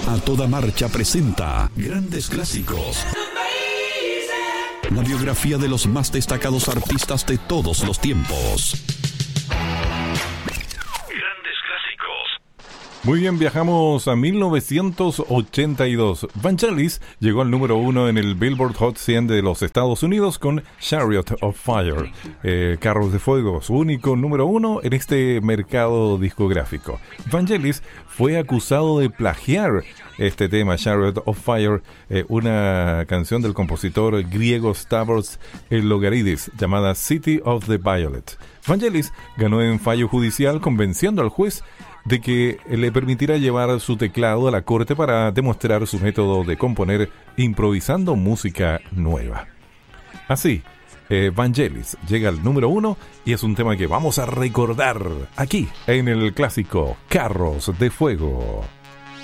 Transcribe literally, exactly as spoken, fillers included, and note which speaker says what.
Speaker 1: A Toda Marcha presenta Grandes Clásicos. La biografía de los más destacados artistas de todos los tiempos.
Speaker 2: Muy bien, viajamos a mil novecientos ochenta y dos. Vangelis llegó al número uno en el Billboard Hot cien de los Estados Unidos con Chariot of Fire, eh, Carros de Fuego, su único número uno en este mercado discográfico. Vangelis fue acusado de plagiar este tema, Chariot of Fire, eh, una canción del compositor griego Stavros Logaridis llamada City of the Violet. Vangelis ganó en fallo judicial convenciendo al juez de que le permitirá llevar su teclado a la corte para demostrar su método de componer improvisando música nueva. Así, eh, Vangelis llega al número uno y es un tema que vamos a recordar aquí en el clásico Carros de Fuego.